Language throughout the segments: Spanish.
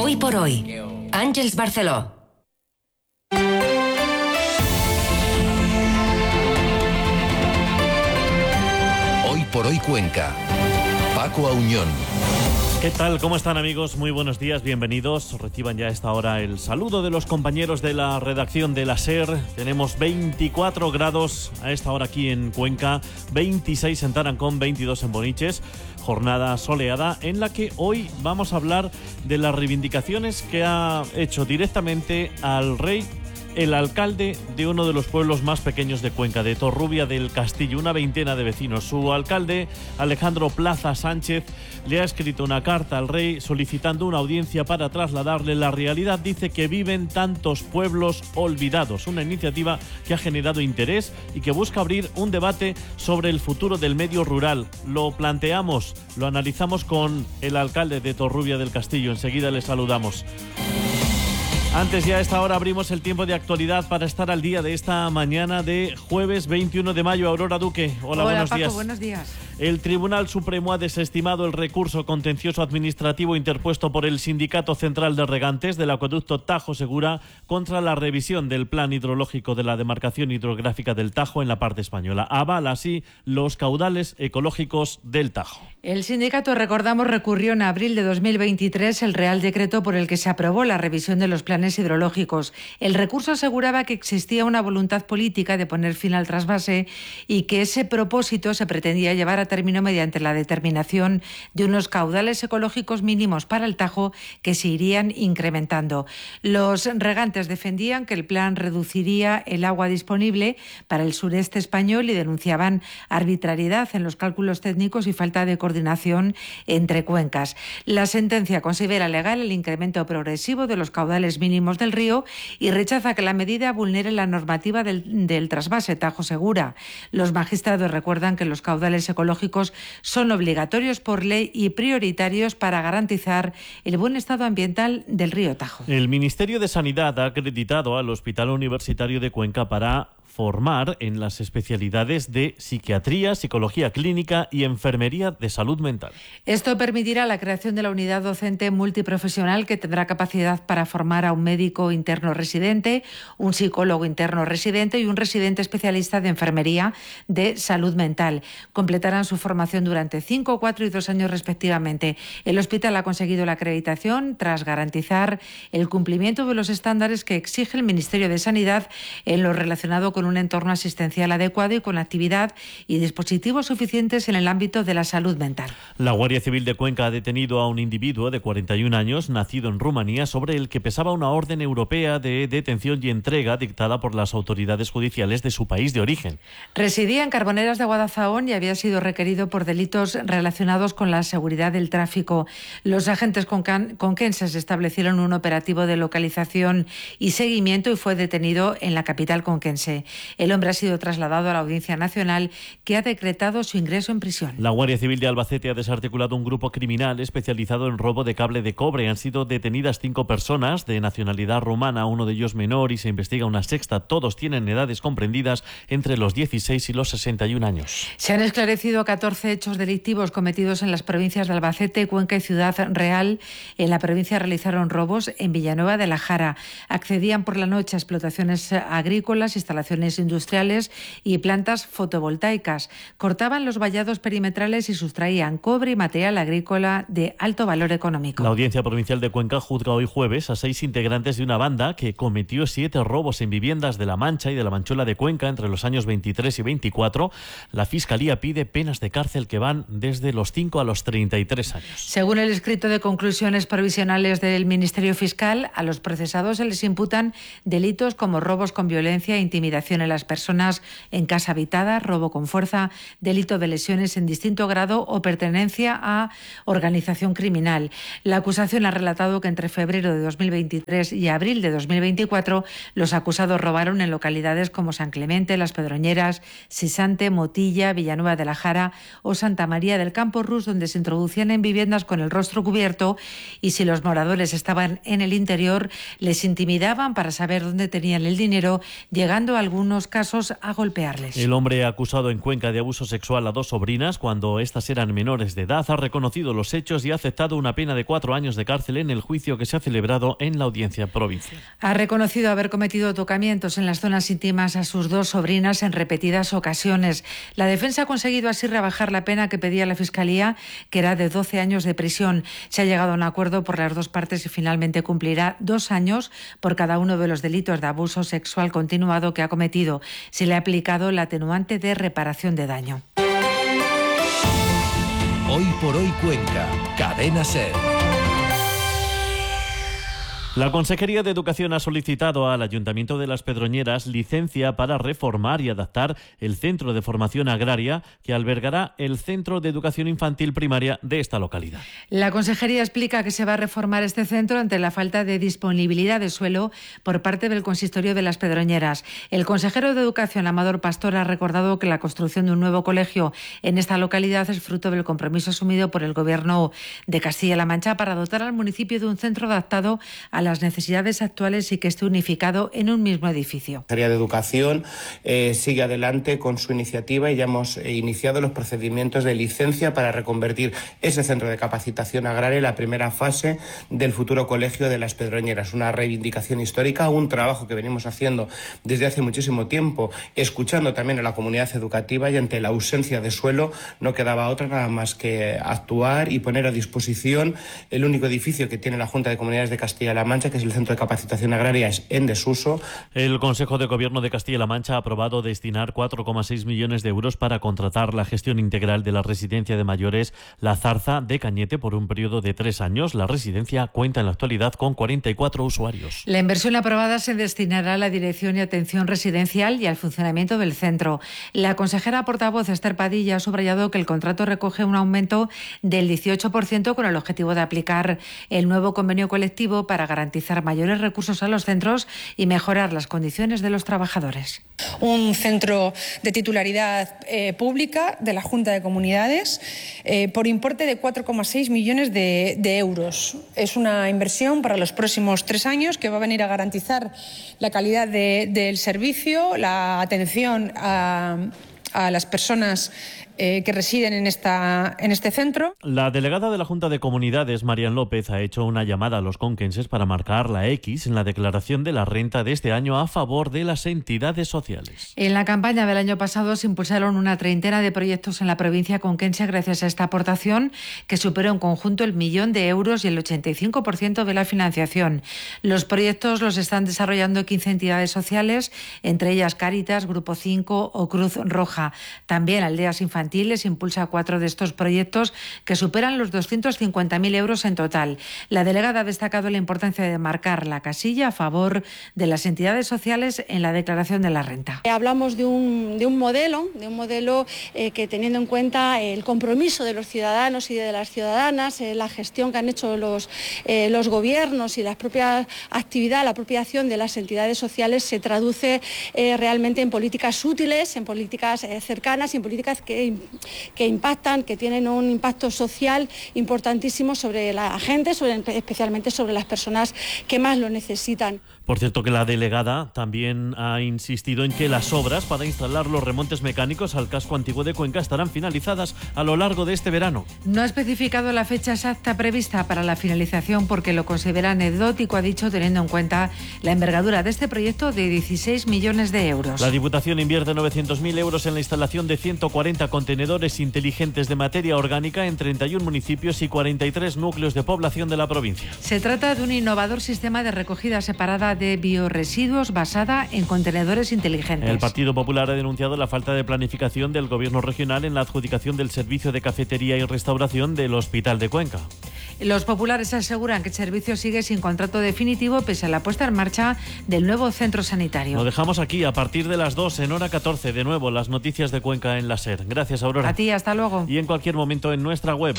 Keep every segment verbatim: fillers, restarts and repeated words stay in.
Hoy por hoy, Àngels Barceló. Hoy por hoy Cuenca. Paco Auñón. ¿Qué tal? ¿Cómo están, amigos? Muy buenos días, bienvenidos. Reciban ya a esta hora el saludo de los compañeros de la redacción de la SER. Tenemos veinticuatro grados a esta hora aquí en Cuenca, veintiséis en Tarancón, veintidós en Boniches. Jornada soleada en la que hoy vamos a hablar de las reivindicaciones que ha hecho directamente al rey el alcalde de uno de los pueblos más pequeños de Cuenca, de Torrubia del Castillo, una veintena de vecinos. Su alcalde, Alejandro Plaza Sánchez, le ha escrito una carta al rey solicitando una audiencia para trasladarle la realidad. Dice que viven tantos pueblos olvidados, una iniciativa que ha generado interés y que busca abrir un debate sobre el futuro del medio rural. Lo planteamos, lo analizamos con el alcalde de Torrubia del Castillo. Enseguida le saludamos. Antes ya a esta hora abrimos el tiempo de actualidad para estar al día de esta mañana de jueves veintiuno de mayo. Aurora Duque, hola, hola buenos Paco, días. buenos días. El Tribunal Supremo ha desestimado el recurso contencioso administrativo interpuesto por el Sindicato Central de Regantes del Acueducto Tajo Segura contra la revisión del plan hidrológico de la demarcación hidrográfica del Tajo en la parte española. Avala así los caudales ecológicos del Tajo. El sindicato, recordamos, recurrió en abril de dos mil veintitrés el Real Decreto por el que se aprobó la revisión de los planes hidrológicos. El recurso aseguraba que existía una voluntad política de poner fin al trasvase y que ese propósito se pretendía llevar a término mediante la determinación de unos caudales ecológicos mínimos para el Tajo que se irían incrementando. Los regantes defendían que el plan reduciría el agua disponible para el sureste español y denunciaban arbitrariedad en los cálculos técnicos y falta de coordinación entre cuencas. La sentencia considera legal el incremento progresivo de los caudales mínimos del río y rechaza que la medida vulnere la normativa del, del trasvase Tajo Segura. Los magistrados recuerdan que los caudales ecológicos son obligatorios por ley y prioritarios para garantizar el buen estado ambiental del río Tajo. El Ministerio de Sanidad ha acreditado al Hospital Universitario de Cuenca para formar en las especialidades de psiquiatría, psicología clínica y enfermería de salud mental. Esto permitirá la creación de la unidad docente multiprofesional que tendrá capacidad para formar a un médico interno residente, un psicólogo interno residente y un residente especialista de enfermería de salud mental. Completarán su formación durante cinco, cuatro y dos años respectivamente. El hospital ha conseguido la acreditación tras garantizar el cumplimiento de los estándares que exige el Ministerio de Sanidad en lo relacionado con un entorno asistencial adecuado y con actividad y dispositivos suficientes en el ámbito de la salud mental. La Guardia Civil de Cuenca ha detenido a un individuo de cuarenta y un años, nacido en Rumanía, sobre el que pesaba una orden europea de detención y entrega dictada por las autoridades judiciales de su país de origen. Residía en Carboneras de Guadalajara y había sido requerido por delitos relacionados con la seguridad del tráfico. Los agentes conquenses establecieron un operativo de localización y seguimiento y fue detenido en la capital conquense. El hombre ha sido trasladado a la Audiencia Nacional, que ha decretado su ingreso en prisión. La Guardia Civil de Albacete ha desarticulado un grupo criminal especializado en robo de cable de cobre. Han sido detenidas cinco personas de nacionalidad rumana, uno de ellos menor, y se investiga una sexta. Todos tienen edades comprendidas entre los dieciséis y los sesenta y un años. Se han esclarecido catorce hechos delictivos cometidos en las provincias de Albacete, Cuenca y Ciudad Real. En la provincia realizaron robos en Villanueva de la Jara. Accedían por la noche a explotaciones agrícolas, instalaciones industriales y plantas fotovoltaicas. Cortaban los vallados perimetrales y sustraían cobre y material agrícola de alto valor económico. La Audiencia Provincial de Cuenca juzga hoy jueves a seis integrantes de una banda que cometió siete robos en viviendas de La Mancha y de la Manchuela de Cuenca entre los años veintitrés y veinticuatro. La Fiscalía pide penas de cárcel que van desde los cinco a los treinta y tres años. Según el escrito de conclusiones provisionales del Ministerio Fiscal, a los procesados se les imputan delitos como robos con violencia e intimidación en las personas en casa habitada, robo con fuerza, delito de lesiones en distinto grado o pertenencia a organización criminal. La acusación ha relatado que entre febrero de dos mil veintitrés y abril de dos mil veinticuatro los acusados robaron en localidades como San Clemente, Las Pedroñeras, Sisante, Motilla, Villanueva de la Jara o Santa María del Campo Rus, donde se introducían en viviendas con el rostro cubierto y si los moradores estaban en el interior les intimidaban para saber dónde tenían el dinero, llegando a algún algunos casos a golpearles. El hombre acusado en Cuenca de abuso sexual a dos sobrinas cuando éstas eran menores de edad ha reconocido los hechos y ha aceptado una pena de cuatro años de cárcel en el juicio que se ha celebrado en la audiencia provincial. Ha reconocido haber cometido tocamientos en las zonas íntimas a sus dos sobrinas en repetidas ocasiones. La defensa ha conseguido así rebajar la pena que pedía la Fiscalía, que era de doce años de prisión. Se ha llegado a un acuerdo por las dos partes y finalmente cumplirá dos años por cada uno de los delitos de abuso sexual continuado que ha cometido. Se le ha aplicado la atenuante de reparación de daño. Hoy por hoy Cuenca, Cadena SER. La Consejería de Educación ha solicitado al Ayuntamiento de Las Pedroñeras licencia para reformar y adaptar el Centro de Formación Agraria que albergará el Centro de Educación Infantil Primaria de esta localidad. La Consejería explica que se va a reformar este centro ante la falta de disponibilidad de suelo por parte del Consistorio de Las Pedroñeras. El consejero de Educación, Amador Pastor, ha recordado que la construcción de un nuevo colegio en esta localidad es fruto del compromiso asumido por el Gobierno de Castilla-La Mancha para dotar al municipio de un centro adaptado a las necesidades actuales y que esté unificado en un mismo edificio. La Secretaría de Educación eh, sigue adelante con su iniciativa y ya hemos eh, iniciado los procedimientos de licencia para reconvertir ese centro de capacitación agraria en la primera fase del futuro colegio de Las Pedroñeras. Una reivindicación histórica, un trabajo que venimos haciendo desde hace muchísimo tiempo, escuchando también a la comunidad educativa, y ante la ausencia de suelo no quedaba otra nada más que actuar y poner a disposición el único edificio que tiene la Junta de Comunidades de Castilla-La Mancha, que es el Centro de Capacitación Agraria, es en desuso. El Consejo de Gobierno de Castilla-La Mancha ha aprobado destinar cuatro coma seis millones de euros para contratar la gestión integral de la residencia de mayores La Zarza de Cañete por un periodo de tres años. La residencia cuenta en la actualidad con cuarenta y cuatro usuarios. La inversión aprobada se destinará a la dirección y atención residencial y al funcionamiento del centro. La consejera portavoz Esther Padilla ha subrayado que el contrato recoge un aumento del dieciocho por ciento con el objetivo de aplicar el nuevo convenio colectivo para garantizar mayores recursos a los centros y mejorar las condiciones de los trabajadores. Un centro de titularidad eh, pública de la Junta de Comunidades eh, por importe de cuatro coma seis millones de, de euros. Es una inversión para los próximos tres años que va a venir a garantizar la calidad de, del servicio, la atención a, a las personas Eh, que residen en, esta, en este centro. La delegada de la Junta de Comunidades, Marian López, ha hecho una llamada a los conquenses para marcar la X en la declaración de la renta de este año a favor de las entidades sociales. En la campaña del año pasado se impulsaron una treintena de proyectos en la provincia conquense gracias a esta aportación, que superó en conjunto el millón de euros y el ochenta y cinco por ciento de la financiación. Los proyectos los están desarrollando quince entidades sociales, entre ellas Cáritas, Grupo cinco o Cruz Roja. También Aldeas Infantiles impulsa cuatro de estos proyectos que superan los doscientos cincuenta mil euros en total. La delegada ha destacado la importancia de marcar la casilla a favor de las entidades sociales en la declaración de la renta. Hablamos de un, de un modelo, de un modelo eh, que, teniendo en cuenta el compromiso de los ciudadanos y de las ciudadanas, eh, la gestión que han hecho los, eh, los gobiernos y la propia actividad, la propia acción de las entidades sociales se traduce eh, realmente en políticas útiles, en políticas eh, cercanas y en políticas que que impactan, que tienen un impacto social importantísimo sobre la gente, sobre, especialmente sobre las personas que más lo necesitan. Por cierto, que la delegada también ha insistido en que las obras para instalar los remontes mecánicos al casco antiguo de Cuenca estarán finalizadas a lo largo de este verano. No ha especificado la fecha exacta prevista para la finalización porque lo considera anecdótico, ha dicho, teniendo en cuenta la envergadura de este proyecto de dieciséis millones de euros. La Diputación invierte novecientos mil euros en la instalación de ciento cuarenta contenedores inteligentes de materia orgánica en treinta y uno municipios y cuarenta y tres núcleos de población de la provincia. Se trata de un innovador sistema de recogida separada de biorresiduos basada en contenedores inteligentes. El Partido Popular ha denunciado la falta de planificación del Gobierno regional en la adjudicación del servicio de cafetería y restauración del Hospital de Cuenca. Los populares aseguran que el servicio sigue sin contrato definitivo pese a la puesta en marcha del nuevo centro sanitario. Lo dejamos aquí a partir de las dos en hora catorce. De nuevo, las noticias de Cuenca en la SER. Gracias, Aurora. A ti, hasta luego. Y en cualquier momento en nuestra web.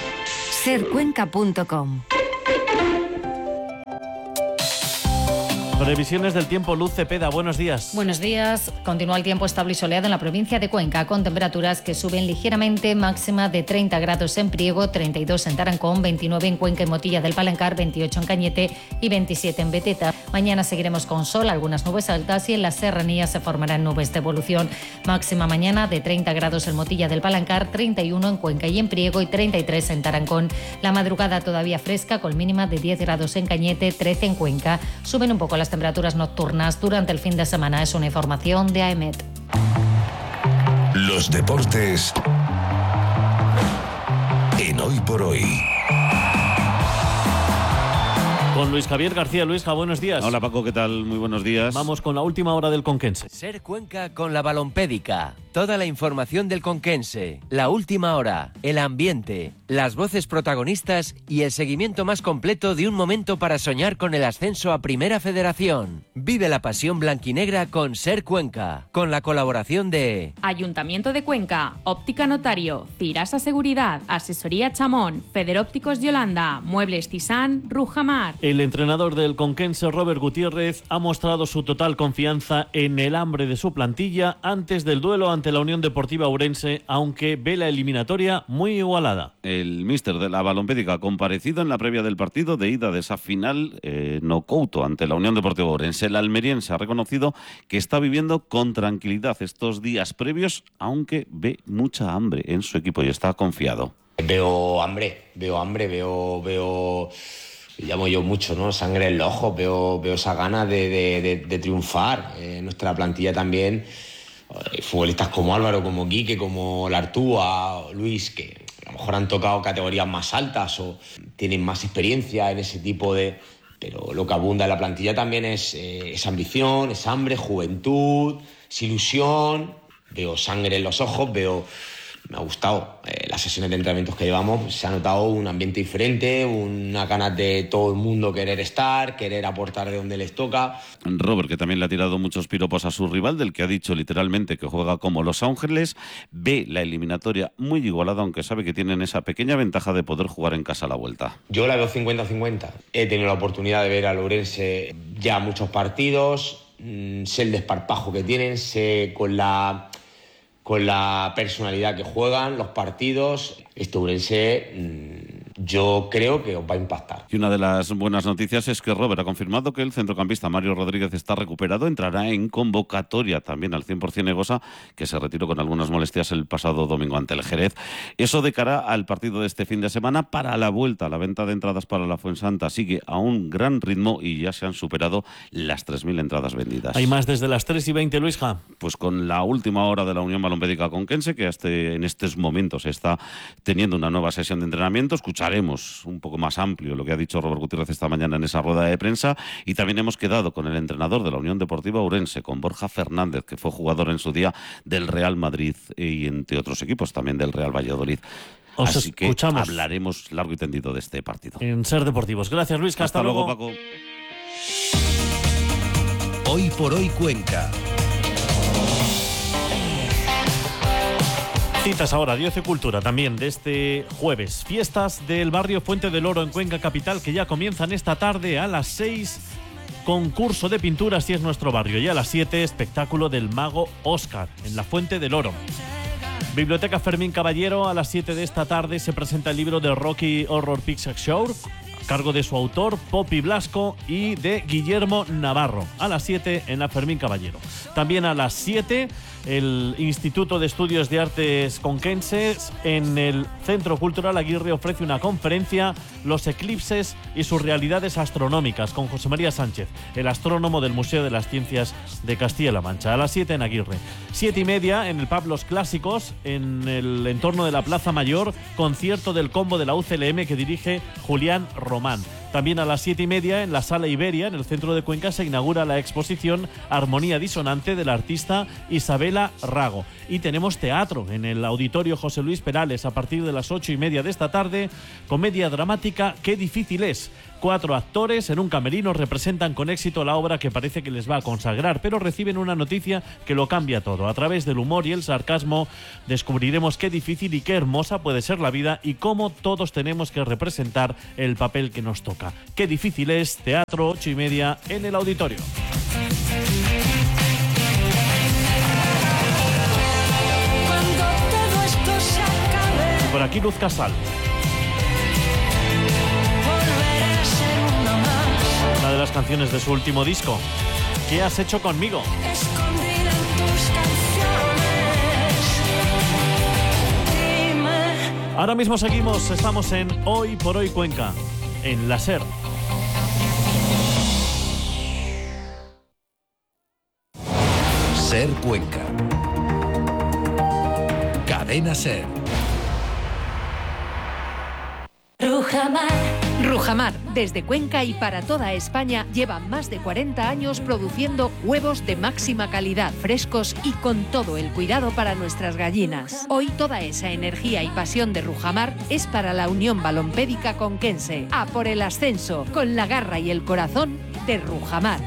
ser cuenca punto com Previsiones del tiempo, Luz Cepeda, buenos días. Buenos días. Continúa el tiempo estable y soleado en la provincia de Cuenca, con temperaturas que suben ligeramente, máxima de treinta grados en Priego, treinta y dos en Tarancón, veintinueve en Cuenca y Motilla del Palancar, veintiocho en Cañete y veintisiete en Beteta. Mañana seguiremos con sol, algunas nubes altas y en las serranías se formarán nubes de evolución. Máxima mañana de treinta grados en Motilla del Palancar, treinta y uno en Cuenca y en Priego y treinta y tres en Tarancón. La madrugada todavía fresca, con mínima de diez grados en Cañete, trece en Cuenca. Suben un poco las temperaturas nocturnas durante el fin de semana. Es una información de AEMET. Los deportes en Hoy por Hoy. Con Luis Javier García. Luisja, buenos días. Hola Paco, ¿qué tal? Muy buenos días. Vamos con la última hora del Conquense. Ser Cuenca con la Balompédica. Toda la información del Conquense, la última hora, el ambiente, las voces protagonistas y el seguimiento más completo de un momento para soñar con el ascenso a Primera Federación. Vive la pasión blanquinegra con Ser Cuenca, con la colaboración de Ayuntamiento de Cuenca, Óptica Notario, Cirasa Seguridad, Asesoría Chamón, Federópticos Yolanda, Muebles Tisán, Rujamar. El entrenador del Conquense, Robert Gutiérrez, ha mostrado su total confianza en el hambre de su plantilla antes del duelo ante la Unión Deportiva Ourense, aunque ve la eliminatoria muy igualada. El míster de la Balompédica ha comparecido en la previa del partido de ida de esa final eh, no couto ante la Unión Deportiva Ourense. El almeriense ha reconocido que está viviendo con tranquilidad estos días previos, aunque ve mucha hambre en su equipo y está confiado. Veo hambre, veo hambre, veo... veo... llamo yo mucho, ¿no? Sangre en los ojos, veo, veo esa ganas de, de, de, de triunfar. Eh, nuestra plantilla también, eh, futbolistas como Álvaro, como Quique, como Lartúa, Luis, que a lo mejor han tocado categorías más altas o tienen más experiencia en ese tipo de... Pero lo que abunda en la plantilla también es, eh, es ambición, es hambre, juventud, es ilusión. Veo sangre en los ojos, veo... Me ha gustado eh, las sesiones de entrenamientos que llevamos. Se ha notado un ambiente diferente, una ganas de todo el mundo querer estar, querer aportar de donde les toca. Robert, que también le ha tirado muchos piropos a su rival, del que ha dicho literalmente que juega como Los Ángeles, ve la eliminatoria muy igualada, aunque sabe que tienen esa pequeña ventaja de poder jugar en casa a la vuelta. Yo la veo cincuenta cincuenta. He tenido la oportunidad de ver a Ourense ya muchos partidos, mmm, sé el desparpajo que tienen, sé con la... con la personalidad que juegan, los partidos. Este Ourense, mmm, yo creo que os va a impactar. Y una de las buenas noticias es que Robert ha confirmado que el centrocampista Mario Rodríguez está recuperado, entrará en convocatoria también al cien por ciento Negosa, que se retiró con algunas molestias el pasado domingo ante el Jerez. Eso de cara al partido de este fin de semana. Para la vuelta, la venta de entradas para la Fuensanta sigue a un gran ritmo y ya se han superado las tres mil entradas vendidas. Hay más desde las tres y veinte, Luisja. Pues con la última hora de la Unión Balompédica Conquense, que este, en estos momentos está teniendo una nueva sesión de entrenamiento. Escucharemos un poco más amplio lo que ha dicho Robert Gutiérrez esta mañana en esa rueda de prensa, y también hemos quedado con el entrenador de la Unión Deportiva Ourense, con Borja Fernández, que fue jugador en su día del Real Madrid y entre otros equipos también del Real Valladolid. Os Así que escuchamos. Hablaremos largo y tendido de este partido. En Ser Deportivos. Gracias, Luis. Hasta, Hasta luego, Paco. Hoy por Hoy Cuenca. Citas ahora, Dioce Cultura, también de este jueves. Fiestas del barrio Fuente del Oro en Cuenca Capital, que ya comienzan esta tarde a las seis. Concurso de pintura, si es nuestro barrio. Y a las siete, espectáculo del mago Óscar en la Fuente del Oro. Biblioteca Fermín Caballero, a las siete de esta tarde se presenta el libro de Rocky Horror Picture Show, a cargo de su autor, Poppy Blasco, y de Guillermo Navarro. A las siete en la Fermín Caballero. También a las siete, el Instituto de Estudios de Artes Conquenses en el Centro Cultural Aguirre ofrece una conferencia, Los eclipses y sus realidades astronómicas, con José María Sánchez, el astrónomo del Museo de las Ciencias de Castilla-La Mancha. A las siete en Aguirre. Siete y media en el Pub Los Clásicos, en el entorno de la Plaza Mayor, concierto del combo de la U C L M que dirige Julián Román. También a las siete y media en la Sala Iberia, en el centro de Cuenca, se inaugura la exposición Armonía Disonante de la artista Isabela Rago. Y tenemos teatro en el Auditorio José Luis Perales a partir de las ocho y media de esta tarde. Comedia dramática Qué difícil es, Cuatro actores en un camerino representan con éxito la obra que parece que les va a consagrar, pero reciben una noticia que lo cambia todo. A través del humor y el sarcasmo descubriremos qué difícil y qué hermosa puede ser la vida y cómo todos tenemos que representar el papel que nos toca. Qué difícil es. Teatro, ocho y media en el Auditorio. Y por aquí Luz Casal. Una de las canciones de su último disco. ¿Qué has hecho conmigo? Ahora mismo seguimos, estamos en Hoy por Hoy Cuenca, en la SER. SER Cuenca. Cadena SER. Rujamar. Rujamar, desde Cuenca y para toda España, lleva más de cuarenta años produciendo huevos de máxima calidad, frescos y con todo el cuidado para nuestras gallinas. Hoy toda esa energía y pasión de Rujamar es para la Unión Balompédica Conquense. A por el ascenso, con la garra y el corazón de Rujamar.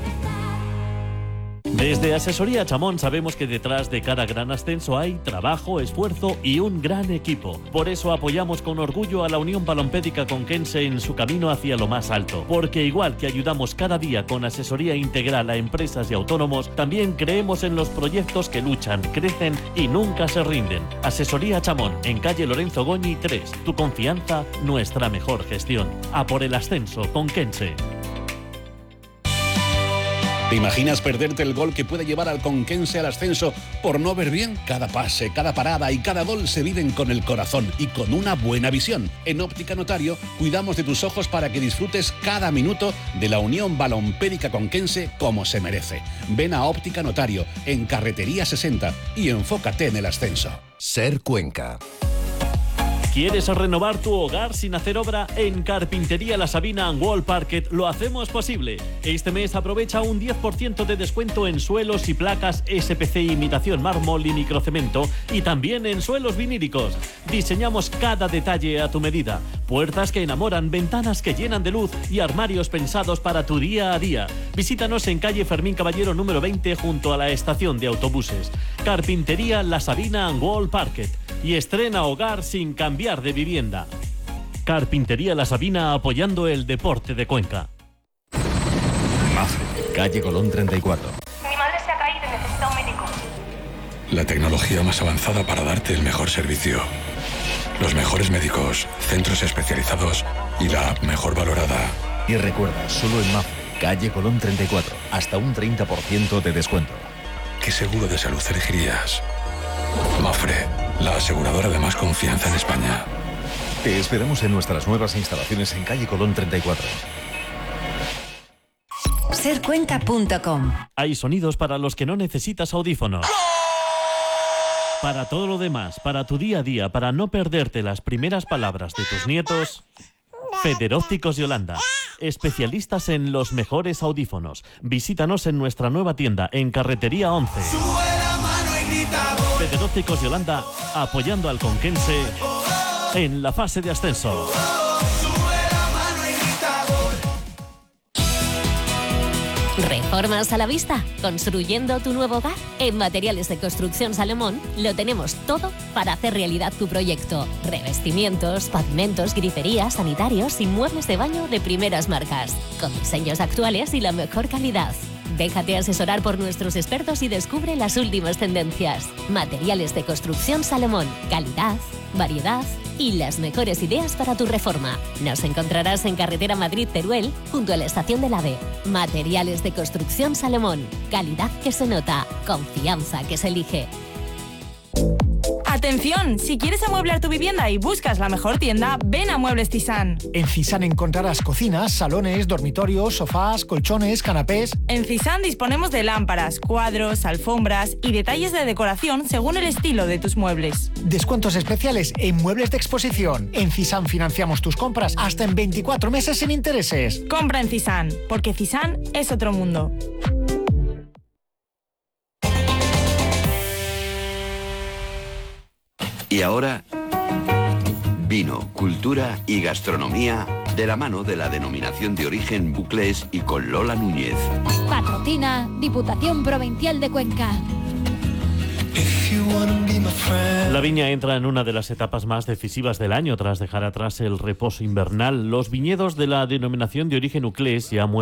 Desde Asesoría Chamón sabemos que detrás de cada gran ascenso hay trabajo, esfuerzo y un gran equipo. Por eso apoyamos con orgullo a la Unión Balompédica Conquense en su camino hacia lo más alto. Porque igual que ayudamos cada día con asesoría integral a empresas y autónomos, también creemos en los proyectos que luchan, crecen y nunca se rinden. Asesoría Chamón, en calle Lorenzo Goñi tres. Tu confianza, nuestra mejor gestión. A por el ascenso, Conquense. ¿Te imaginas perderte el gol que puede llevar al Conquense al ascenso por no ver bien? Cada pase, cada parada y cada gol se viven con el corazón y con una buena visión. En Óptica Notario cuidamos de tus ojos para que disfrutes cada minuto de la Unión Balompédica Conquense como se merece. Ven a Óptica Notario en Carretería sesenta y enfócate en el ascenso. SER Cuenca. ¿Quieres renovar tu hogar sin hacer obra? En Carpintería La Sabina and Wall Parquet lo hacemos posible. Este mes aprovecha un diez por ciento de descuento en suelos y placas S P C imitación mármol y microcemento y también en suelos vinílicos. Diseñamos cada detalle a tu medida. Puertas que enamoran, ventanas que llenan de luz y armarios pensados para tu día a día. Visítanos en calle Fermín Caballero número veinte junto a la estación de autobuses. Carpintería La Sabina and Wall Parquet. Y estrena hogar sin cambiar de vivienda. Carpintería La Sabina apoyando el deporte de Cuenca. Mafre, calle Colón treinta y cuatro. Mi madre se ha caído y necesita un médico. La tecnología más avanzada para darte el mejor servicio. Los mejores médicos, centros especializados y la app mejor valorada. Y recuerda, solo en Mafre, calle Colón treinta y cuatro, hasta un treinta por ciento de descuento. ¿Qué seguro de salud elegirías? Mafre, la aseguradora de más confianza en España. Te esperamos en nuestras nuevas instalaciones en calle Colón treinta y cuatro. ser cuenca punto com. Hay sonidos para los que no necesitas audífonos. Para todo lo demás, para tu día a día, para no perderte las primeras palabras de tus nietos, Federópticos Yolanda. Especialistas en los mejores audífonos. Visítanos en nuestra nueva tienda en Carretería once. Federópticos Yolanda, apoyando al Conquense en la fase de ascenso. ¿Reformas a la vista? ¿Construyendo tu nuevo hogar? En Materiales de Construcción Salomón lo tenemos todo para hacer realidad tu proyecto. Revestimientos, pavimentos, griferías, sanitarios y muebles de baño de primeras marcas. Con diseños actuales y la mejor calidad. Déjate asesorar por nuestros expertos y descubre las últimas tendencias. Materiales de Construcción Salomón. Calidad, variedad y las mejores ideas para tu reforma. Nos encontrarás en Carretera Madrid-Teruel, junto a la estación del AVE. Materiales de Construcción Salomón. Calidad que se nota, confianza que se elige. ¡Atención! Si quieres amueblar tu vivienda y buscas la mejor tienda, ven a Muebles Cisán. En Cisán encontrarás cocinas, salones, dormitorios, sofás, colchones, canapés. En Cisán disponemos de lámparas, cuadros, alfombras y detalles de decoración según el estilo de tus muebles. Descuentos especiales en muebles de exposición. En Cisán financiamos tus compras hasta en veinticuatro meses sin intereses. Compra en Cisán, porque Cisán es otro mundo. Y ahora, Vino, cultura y gastronomía de la mano de la denominación de origen Buclés y con Lola Núñez. Patrocina Diputación Provincial de Cuenca. La viña entra en una de las etapas más decisivas del año tras dejar atrás el reposo invernal. Los viñedos de la denominación de origen Uclés ya muestran